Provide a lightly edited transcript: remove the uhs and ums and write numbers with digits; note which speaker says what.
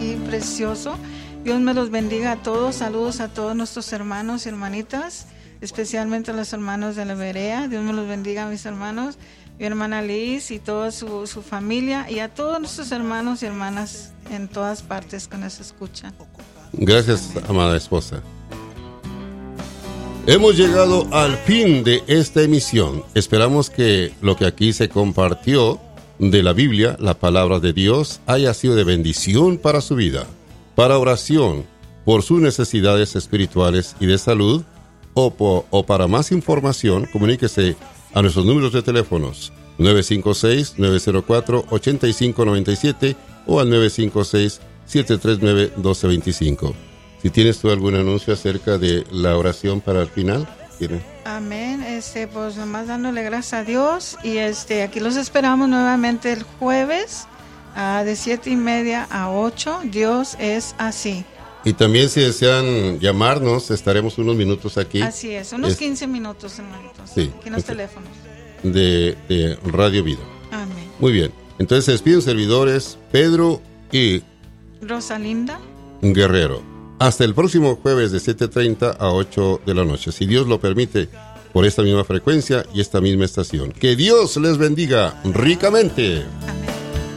Speaker 1: y precioso. Dios me los bendiga a todos. Saludos a todos nuestros hermanos y hermanitas, especialmente a los hermanos de la Berea. Dios me los bendiga, mis hermanos, mi hermana Liz y toda su familia, y a todos nuestros hermanos y hermanas en todas partes que nos escuchan.
Speaker 2: Gracias, amada esposa. Hemos llegado al fin de esta emisión. Esperamos que lo que aquí se compartió de la Biblia, la palabra de Dios, haya sido de bendición para su vida. Para oración por sus necesidades espirituales y de salud, o para más información, comuníquese a nuestros números de teléfonos 956-904-8597 o al 956-739-1225. Si tienes tú algún anuncio acerca de la oración para el final, ¿tienes?
Speaker 1: Amén. Pues nomás dándole gracias a Dios, y aquí los esperamos nuevamente el jueves de 7:30 a 8. Dios es así.
Speaker 2: Y también si desean llamarnos, estaremos unos minutos aquí.
Speaker 1: Así es, unos 15 minutos, hermanitos.
Speaker 2: Sí,
Speaker 1: aquí en los teléfonos
Speaker 2: de Radio Vida.
Speaker 1: Amén.
Speaker 2: Muy bien. Entonces se despiden servidores Pedro y
Speaker 1: Rosalinda
Speaker 2: Guerrero. Hasta el próximo jueves de 7:30 a 8 de la noche, si Dios lo permite, por esta misma frecuencia y esta misma estación. Que Dios les bendiga ricamente.